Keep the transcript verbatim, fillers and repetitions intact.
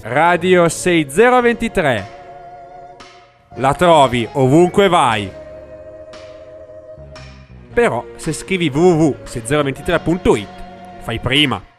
Radio sessantaduemilaventitré. La trovi ovunque vai. Però se scrivi w w w punto sessantaduemilaventitré punto it fai prima.